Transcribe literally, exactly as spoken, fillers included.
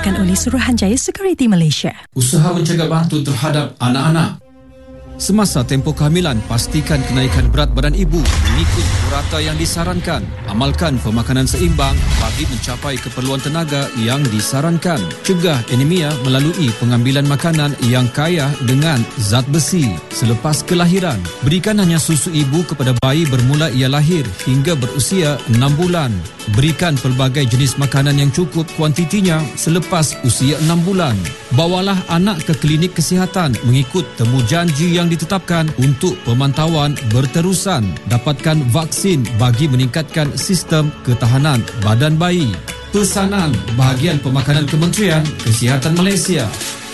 disampaikan oleh Suruhanjaya Security Malaysia. Usaha mencegah batu terhadap anak-anak. Semasa tempoh kehamilan, pastikan kenaikan berat badan ibu mengikut purata yang disarankan. Amalkan pemakanan seimbang bagi mencapai keperluan tenaga yang disarankan. Cegah anemia melalui pengambilan makanan yang kaya dengan zat besi. Selepas kelahiran, berikan hanya susu ibu kepada bayi bermula ia lahir hingga berusia enam bulan. Berikan pelbagai jenis makanan yang cukup kuantitinya selepas usia enam bulan. Bawalah anak ke klinik kesihatan mengikut temu janji yang ditetapkan untuk pemantauan berterusan. Dapatkan vaksin bagi meningkatkan sistem ketahanan badan bayi. Pesanan bahagian pemakanan Kementerian Kesihatan Malaysia.